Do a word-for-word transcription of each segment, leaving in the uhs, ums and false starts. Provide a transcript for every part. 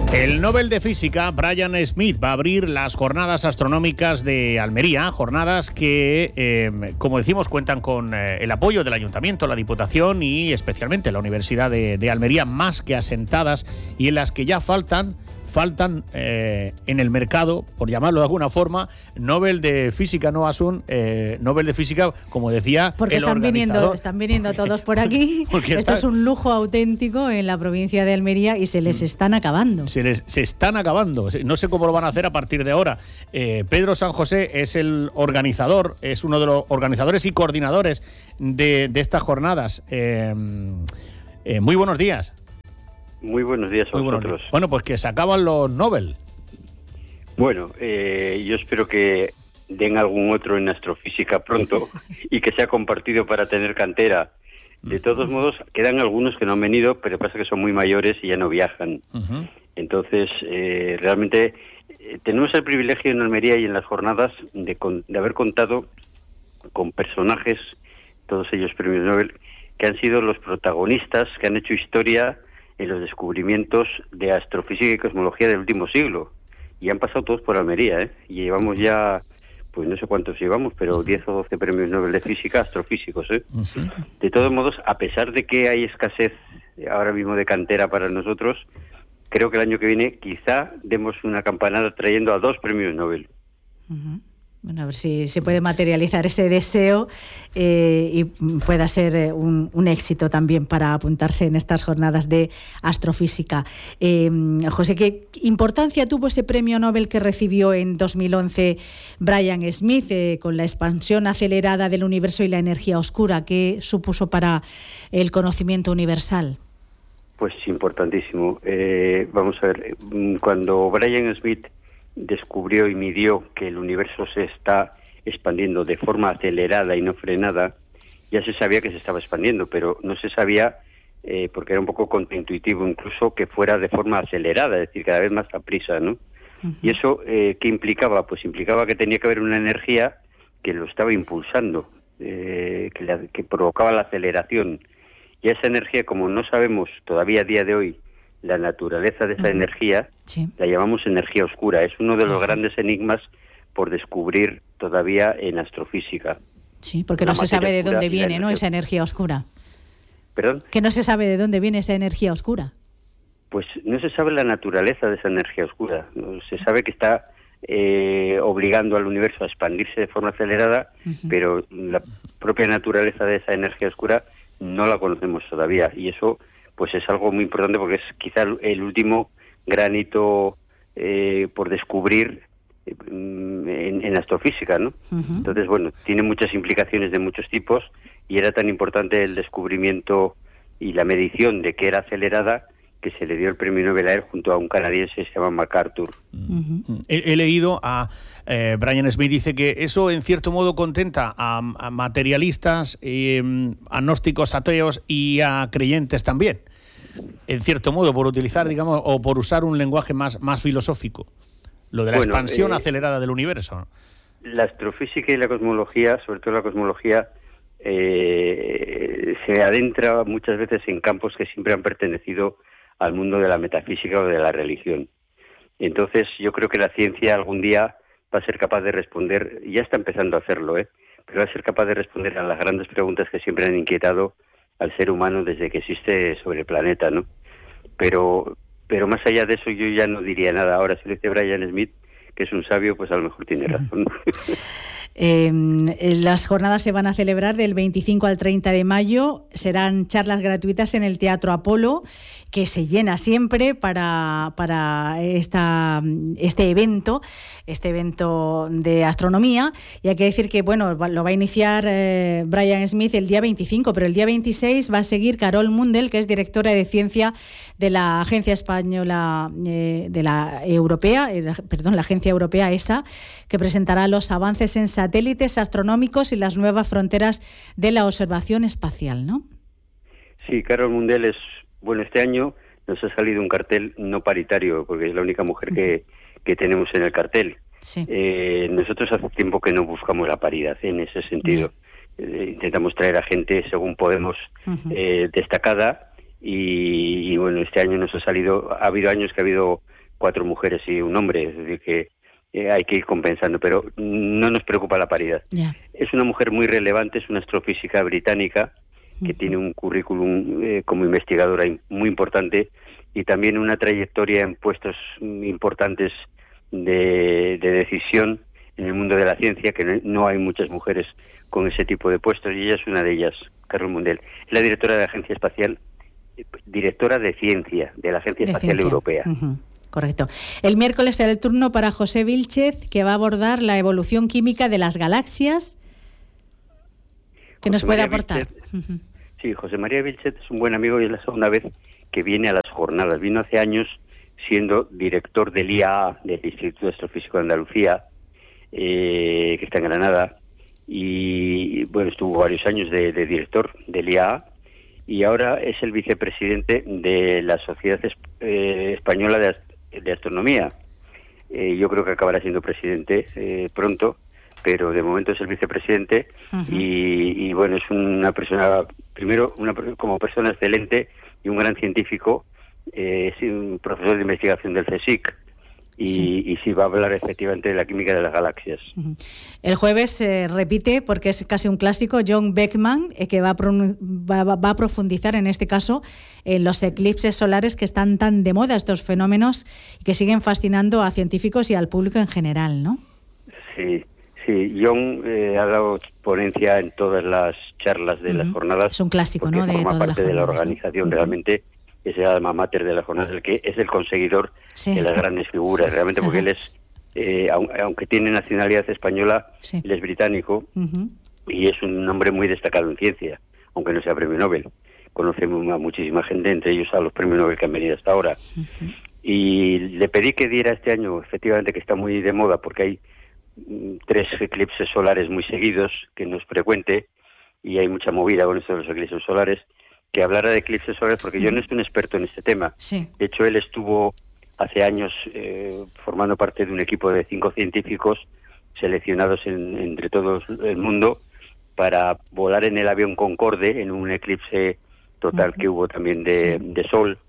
El Nobel de Física, Brian Smith, va a abrir las jornadas astronómicas de Almería, jornadas que, eh, como decimos, cuentan con eh, el apoyo del Ayuntamiento, la Diputación y especialmente la Universidad de, de Almería, más que asentadas, y en las que ya faltan faltan eh, en el mercado, por llamarlo de alguna forma, Nobel de Física, ¿no, Asun? Eh, Nobel de Física, como decía, porque el están organizador. viniendo, están viniendo todos por aquí. Esto está, es un lujo auténtico en la provincia de Almería y se les están acabando. Se les se están acabando. No sé cómo lo van a hacer a partir de ahora. Eh, Pedro San José es el organizador, es uno de los organizadores y coordinadores de, de estas jornadas. Eh, eh, muy buenos días. Muy buenos días a Muy vosotros. Buenos días. Bueno, pues que se acaban los Nobel. Bueno, eh, yo espero que den algún otro en astrofísica pronto y que sea compartido para tener cantera. De todos modos, quedan algunos que no han venido, pero pasa que son muy mayores y ya no viajan. Uh-huh. Entonces, eh, realmente eh, tenemos el privilegio en Almería y en las jornadas de, con, de haber contado con personajes, todos ellos premios Nobel, que han sido los protagonistas, que han hecho historia en los descubrimientos de astrofísica y cosmología del último siglo. Y han pasado todos por Almería, ¿eh? Y llevamos ya, pues no sé cuántos llevamos, pero diez o doce premios Nobel de Física astrofísicos, ¿eh? Uh-huh. De todos modos, a pesar de que hay escasez ahora mismo de cantera para nosotros, creo que el año que viene quizá demos una campanada trayendo a dos premios Nobel. Uh-huh. Bueno, a ver si se puede materializar ese deseo eh, y pueda ser eh, un, un éxito también para apuntarse en estas jornadas de astrofísica. Eh, José, ¿qué importancia tuvo ese premio Nobel que recibió en dos mil once Brian Smith eh, con la expansión acelerada del universo y la energía oscura? ¿Qué supuso para el conocimiento universal? Pues importantísimo. Eh, vamos a ver, cuando Brian Smith descubrió y midió que el universo se está expandiendo de forma acelerada y no frenada, ya se sabía que se estaba expandiendo, pero no se sabía, eh, porque era un poco contraintuitivo incluso, que fuera de forma acelerada, es decir, cada vez más a prisa, ¿no? Uh-huh. ¿Y eso eh, qué implicaba? Pues implicaba que tenía que haber una energía que lo estaba impulsando, eh, que, la, que provocaba la aceleración. Y esa energía, como no sabemos todavía a día de hoy la naturaleza de esa uh-huh. energía, sí. la llamamos energía oscura. Es uno de los uh-huh. grandes enigmas por descubrir todavía en astrofísica. Sí, porque la no se sabe de dónde viene, ¿no?, esa energía oscura. ¿Perdón? Que no se sabe de dónde viene esa energía oscura. Pues no se sabe la naturaleza de esa energía oscura. No se sabe que está eh, obligando al universo a expandirse de forma acelerada, uh-huh. pero la propia naturaleza de esa energía oscura no la conocemos todavía. Y eso pues es algo muy importante porque es quizá el último gran hito eh, por descubrir eh, en, en astrofísica, ¿no? Uh-huh. Entonces, bueno, tiene muchas implicaciones de muchos tipos y era tan importante el descubrimiento y la medición de que era acelerada que se le dio el premio Nobel a él junto a un canadiense que se llama MacArthur. Uh-huh. He, he leído a eh, Brian Smith, dice que eso en cierto modo contenta a, a materialistas, eh, agnósticos, ateos y a creyentes también, en cierto modo, por utilizar, digamos, o por usar un lenguaje más, más filosófico, lo de la bueno, expansión eh, acelerada del universo. La astrofísica y la cosmología, sobre todo la cosmología, eh, se adentra muchas veces en campos que siempre han pertenecido al mundo de la metafísica o de la religión. Entonces, yo creo que la ciencia algún día va a ser capaz de responder, y ya está empezando a hacerlo, ¿eh? pero va a ser capaz de responder a las grandes preguntas que siempre han inquietado al ser humano desde que existe sobre el planeta, ¿no? Pero, pero más allá de eso yo ya no diría nada. Ahora, si lo dice Brian Smith, que es un sabio, pues a lo mejor tiene razón. Eh, las jornadas se van a celebrar del veinticinco al treinta de mayo. Serán charlas gratuitas en el Teatro Apolo, que se llena siempre para, para esta, este evento, este evento de astronomía. Y hay que decir que bueno, lo va a iniciar eh, Brian Smith el día veinticinco, pero el día veintiséis va a seguir Carol Mundell, que es directora de ciencia de la Agencia Española, eh, de la Europea, eh, perdón, la Agencia Europea E S A, que presentará los avances en satélites astronómicos y las nuevas fronteras de la observación espacial, ¿no? Sí, Carol Mundell es, bueno, este año nos ha salido un cartel no paritario, porque es la única mujer que, que tenemos en el cartel. Sí. Eh, nosotros hace tiempo que no buscamos la paridad, ¿eh? En ese sentido. Eh, intentamos traer a gente, según podemos, uh-huh. eh, destacada, y, y bueno, este año nos ha salido, ha habido años que ha habido cuatro mujeres y un hombre, es decir, que eh, hay que ir compensando, pero no nos preocupa la paridad. Yeah. Es una mujer muy relevante, es una astrofísica británica que uh-huh. tiene un currículum eh, como investigadora muy importante y también una trayectoria en puestos importantes de, de decisión en el mundo de la ciencia, que no, no hay muchas mujeres con ese tipo de puestos, y ella es una de ellas, Carol Mundell. Es la directora de la Agencia Espacial, directora de Ciencia, de la Agencia de Espacial Ciencia. Europea. Uh-huh. Correcto. El miércoles será el turno para José Vilchez, que va a abordar la evolución química de las galaxias. ¿Qué nos puede aportar? Vilchez, uh-huh. Sí, José María Vilchez es un buen amigo y es la segunda vez que viene a las jornadas. Vino hace años siendo director del I A A, del Instituto Astrofísico de Andalucía, eh, que está en Granada, y bueno, estuvo varios años de, de director del I A A, y ahora es el vicepresidente de la Sociedad eh, Española de, Ast- de Astronomía. Eh, yo creo que acabará siendo presidente eh, pronto, pero de momento es el vicepresidente. Uh-huh. y, y bueno, es una persona, primero, una como persona excelente y un gran científico, eh, es un profesor de investigación del CSIC. Y sí. y sí va a hablar efectivamente de la química de las galaxias. Uh-huh. El jueves eh, repite, porque es casi un clásico, John Beckman, eh, que va a, pro- va, va a profundizar en este caso en los eclipses solares que están tan de moda, estos fenómenos que siguen fascinando a científicos y al público en general, ¿no? Sí, sí. John eh, ha dado ponencia en todas las charlas de uh-huh. las jornadas. Es un clásico, ¿no? De forma toda parte la de la organización, ¿no? Realmente. Es el alma mater de la jornada, el que es el conseguidor sí. de las grandes figuras, realmente, porque Ajá. él es, eh, aunque tiene nacionalidad española, sí. él es británico uh-huh. y es un hombre muy destacado en ciencia, aunque no sea premio Nobel. Conocemos a muchísima gente, entre ellos a los premios Nobel que han venido hasta ahora. Uh-huh. Y le pedí que diera este año, efectivamente, que está muy de moda, porque hay mm, tres eclipses solares muy seguidos, que no es frecuente, y hay mucha movida con esto de los eclipses solares, que hablara de eclipses solares, porque yo no soy un experto en este tema. Sí. De hecho, él estuvo hace años eh, formando parte de un equipo de cinco científicos seleccionados en, entre todo el mundo para volar en el avión Concorde en un eclipse total uh-huh. que hubo también de, sí. de sol,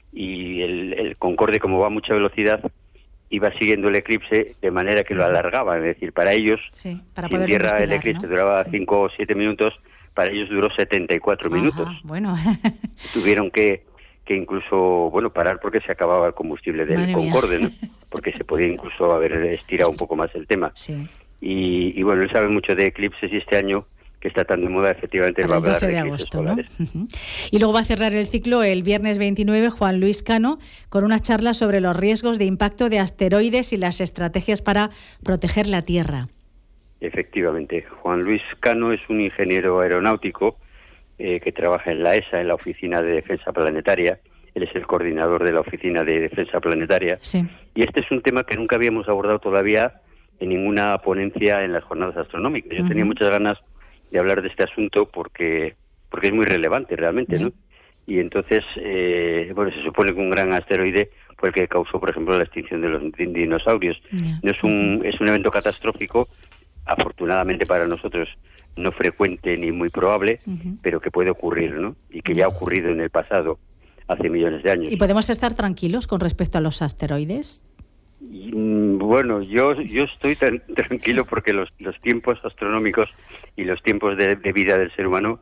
y el, el Concorde, como va a mucha velocidad, iba siguiendo el eclipse de manera que lo alargaba. Es decir, para ellos, sí, para si en tierra el eclipse, ¿no?, duraba cinco o siete minutos, para ellos duró setenta y cuatro Ajá, minutos. Bueno. Tuvieron que, que incluso, bueno, parar porque se acababa el combustible del Madre Concorde, ¿no? Porque se podía incluso haber estirado un poco más el tema. Sí. Y, y bueno, él sabe mucho de eclipses, y este año, que está tan de moda, efectivamente para va a hablar de, de agosto, solares. ¿no? Uh-huh. Y luego va a cerrar el ciclo el viernes veintinueve Juan Luis Cano con una charla sobre los riesgos de impacto de asteroides y las estrategias para proteger la Tierra. Efectivamente, Juan Luis Cano es un ingeniero aeronáutico eh, que trabaja en la E S A, en la Oficina de Defensa Planetaria. Él es el coordinador de la Oficina de Defensa Planetaria. Sí. Y este es un tema que nunca habíamos abordado todavía en ninguna ponencia en las jornadas astronómicas. Yo uh-huh. tenía muchas ganas de hablar de este asunto porque porque es muy relevante realmente, uh-huh. ¿no? Y entonces, eh, bueno, se supone que un gran asteroide fue el que causó, por ejemplo, la extinción de los dinosaurios. Uh-huh. No es un es un evento catastrófico, afortunadamente para nosotros no frecuente ni muy probable, uh-huh. pero que puede ocurrir, ¿no? Y que ya ha ocurrido en el pasado, hace millones de años. ¿Y podemos estar tranquilos con respecto a los asteroides? Y, bueno, yo yo estoy tan tranquilo porque los, los tiempos astronómicos y los tiempos de, de vida del ser humano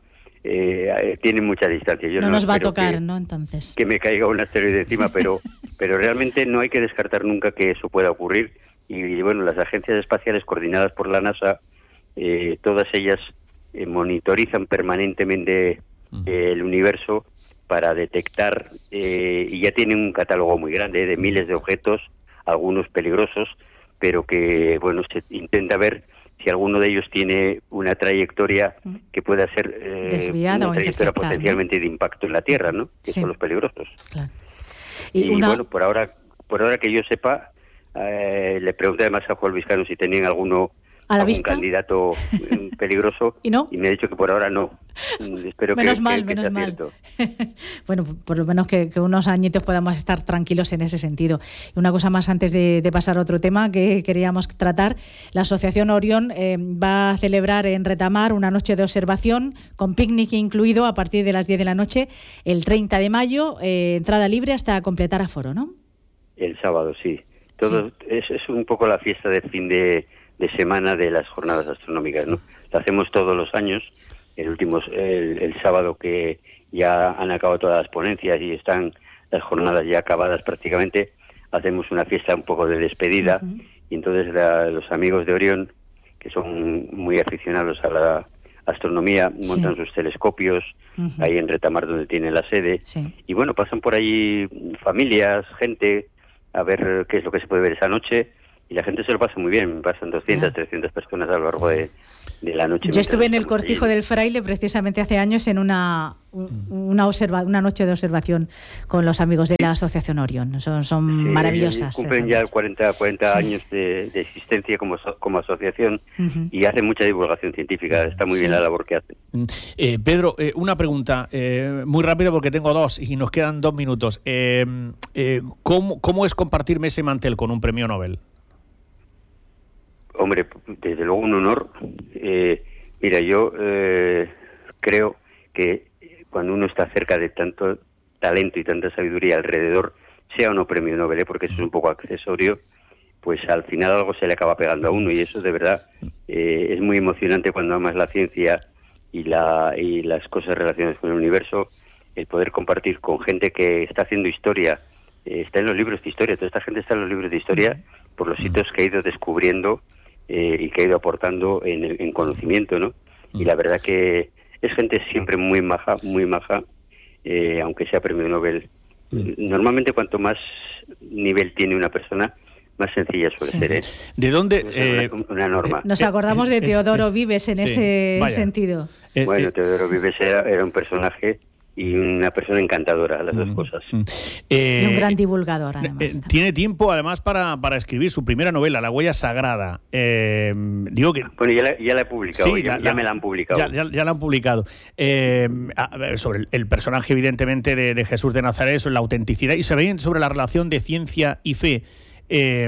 eh, tienen mucha distancia. Yo no, no nos va a tocar, que, ¿no? Entonces. Que me caiga un asteroide encima, pero, pero realmente no hay que descartar nunca que eso pueda ocurrir. Y bueno, las agencias espaciales coordinadas por la NASA, eh, todas ellas eh, monitorizan permanentemente eh, el universo para detectar, eh, y ya tienen un catálogo muy grande eh, de miles de objetos, algunos peligrosos, pero que, bueno, se intenta ver si alguno de ellos tiene una trayectoria que pueda ser eh, desviada una o trayectoria potencialmente, ¿no?, de impacto en la Tierra, ¿no? Que sí. son los peligrosos. Claro. Y, y una... bueno, por ahora, por ahora que yo sepa, Eh, le pregunté además a Juan Luis Cano si tenían alguno ¿A la algún vista? candidato peligroso ¿Y no? y me ha dicho que por ahora no. Espero menos que, mal, que, que menos sea mal. cierto. Bueno, por lo menos que, que unos añitos podamos estar tranquilos en ese sentido. Y una cosa más antes de, de pasar a otro tema que queríamos tratar. La Asociación Orión eh, va a celebrar en Retamar una noche de observación con picnic incluido a partir de las diez de la noche el treinta de mayo, eh, entrada libre hasta completar aforo, ¿no? El sábado, sí. Todo sí. Es, es un poco la fiesta de fin de, de semana de las jornadas astronómicas, ¿no? Lo hacemos todos los años. El último, el, el sábado que ya han acabado todas las ponencias y están las jornadas ya acabadas prácticamente, hacemos una fiesta un poco de despedida. Uh-huh. Y entonces la, los amigos de Orión, que son muy aficionados a la astronomía, montan sí. sus telescopios uh-huh. ahí en Retamar, donde tiene la sede. Sí. Y bueno, pasan por ahí familias, gente, a ver qué es lo que se puede ver esa noche. Y la gente se lo pasa muy bien, pasan doscientas, yeah. trescientas personas a lo largo de, de la noche. Yo estuve en el Cortijo allí del Fraile precisamente hace años en una una, observa, una noche de observación con los amigos de la Asociación Orión. Son, son sí, maravillosas. Cumplen ya cuarenta, cuarenta sí. años de, de existencia como, como asociación uh-huh. y hacen mucha divulgación científica. Está muy sí. bien la labor que hacen. Eh, Pedro, eh, una pregunta eh, muy rápida porque tengo dos y nos quedan dos minutos. Eh, eh, ¿cómo, ¿Cómo es compartir mesa y mantel con un premio Nobel? Hombre, desde luego un honor. Eh, mira, yo eh, creo que cuando uno está cerca de tanto talento y tanta sabiduría alrededor, sea o no premio Nobel, ¿eh? porque eso es un poco accesorio, pues al final algo se le acaba pegando a uno, y eso de verdad eh, es muy emocionante cuando amas la ciencia y, la, y las cosas relacionadas con el universo, el poder compartir con gente que está haciendo historia, eh, está en los libros de historia, toda esta gente está en los libros de historia por los sitios que ha ido descubriendo Eh, y que ha ido aportando en, en conocimiento, ¿no? Y la verdad que es gente siempre muy maja, muy maja, eh, aunque sea premio Nobel. Mm. Normalmente cuanto más nivel tiene una persona, más sencilla suele sí. ser, ¿eh? ¿De dónde? Eh, una, una norma. Nos acordamos de Teodoro es, es, Vives en sí, ese vaya. sentido. Bueno, Teodoro Vives era, era un personaje y una persona encantadora, las mm, dos cosas. Eh, y un gran divulgador, además. Eh, tiene tiempo, además, para, para escribir su primera novela, La huella sagrada. Eh, digo que... Bueno, ya la, ya la he publicado, sí, ya, ya, ya me la han publicado. Ya, ya, ya la han publicado. Eh, a, sobre el, el personaje, evidentemente, de, de Jesús de Nazaret, sobre la autenticidad, y se ve sobre la relación de ciencia y fe. Eh,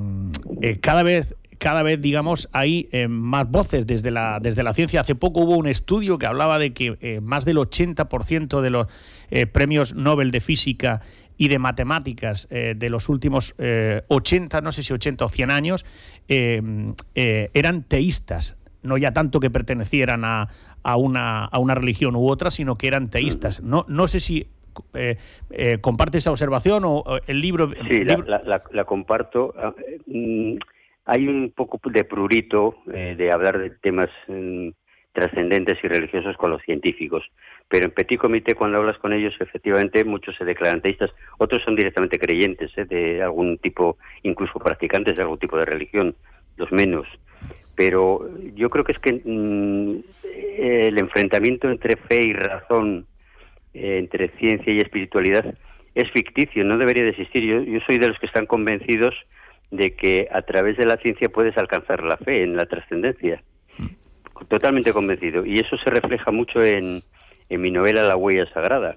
eh, cada vez... Cada vez, digamos, hay eh, más voces desde la, desde la ciencia. Hace poco hubo un estudio que hablaba de que eh, más del ochenta por ciento de los eh, premios Nobel de Física y de Matemáticas eh, de los últimos eh, ochenta, no sé si ochenta o cien años, eh, eh, eran teístas. No ya tanto que pertenecieran a, a, una, a una religión u otra, sino que eran teístas. No, no sé si... Eh, eh, ¿comparte esa observación o el libro...? Sí, el libro... La, la, la comparto... Uh, Hay un poco de prurito eh, de hablar de temas eh, trascendentes y religiosos con los científicos, pero en Petit Comité, cuando hablas con ellos, efectivamente muchos se declaran teístas, otros son directamente creyentes eh, de algún tipo, incluso practicantes de algún tipo de religión, los menos. Pero yo creo que es que mm, el enfrentamiento entre fe y razón, eh, entre ciencia y espiritualidad, es ficticio, no debería de existir. Yo, yo soy de los que están convencidos de que a través de la ciencia puedes alcanzar la fe en la trascendencia. Totalmente convencido. Y eso se refleja mucho en, en mi novela La huella sagrada,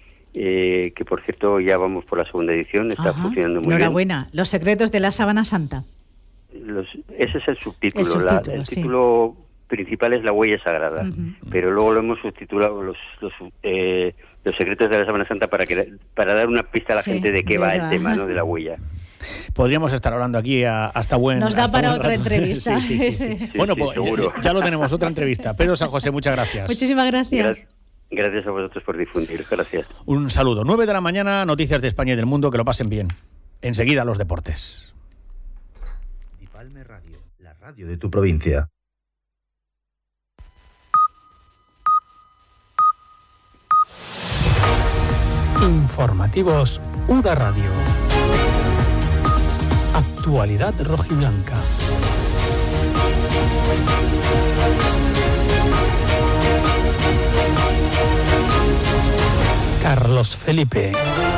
eh, que por cierto ya vamos por la segunda edición, está Ajá. funcionando muy Enhorabuena. bien. Los secretos de la sábana santa. Los, ese es el subtítulo. El, subtítulo, la, el sí. título principal es La huella sagrada, uh-huh. pero luego lo hemos subtitulado los, los, eh, los secretos de la sábana santa para, que, para dar una pista a la sí, gente de qué va el tema, ¿no?, de la huella. Podríamos estar hablando aquí a, hasta buen... Nos da hasta para buen otra rato. entrevista. sí, sí, sí, sí. Bueno, sí, pues seguro. ya, ya lo tenemos, otra entrevista. Pedro San José, muchas gracias. Muchísimas gracias. Gracias, gracias a vosotros por difundir. Gracias. Un saludo. nueve de la mañana, noticias de España y del mundo, que lo pasen bien. Enseguida los deportes. Palme Radio, la radio de tu provincia. Informativos U D A Radio. Actualidad rojiblanca. Carlos Felipe.